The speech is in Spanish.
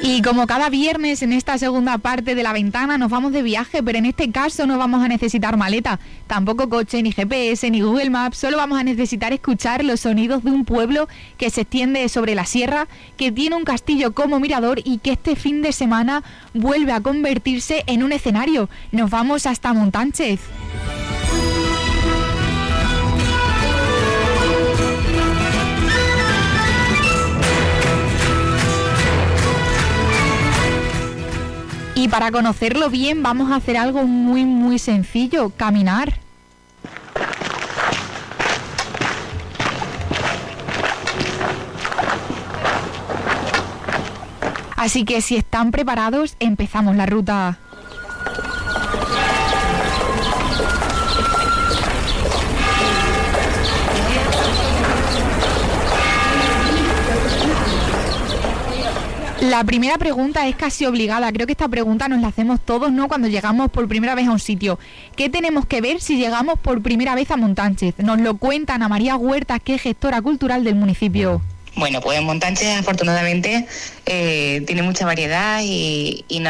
Y como cada viernes en esta segunda parte de La Ventana nos vamos de viaje, pero en este caso no vamos a necesitar maleta, tampoco coche, ni GPS, ni Google Maps, solo vamos a necesitar escuchar los sonidos de un pueblo que se extiende sobre la sierra, que tiene un castillo como mirador y que este fin de semana vuelve a convertirse en un escenario. Nos vamos hasta Montánchez. Y para conocerlo bien vamos a hacer algo muy sencillo, caminar. Así que si están preparados, empezamos la ruta. La primera pregunta es casi obligada, creo que esta pregunta nos la hacemos todos, ¿no?, cuando llegamos por primera vez a un sitio. ¿Qué tenemos que ver si llegamos por primera vez a Montánchez? Nos lo cuenta Ana María Huertas, que es gestora cultural del municipio. Bueno, pues Montánchez afortunadamente tiene mucha variedad y no